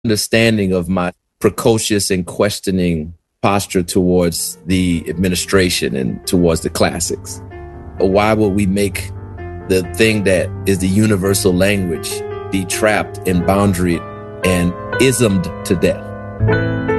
understanding of my precocious and questioning posture towards the administration and towards the classics. Why would we make the thing that is the universal language be trapped and boundaried and ismed to death?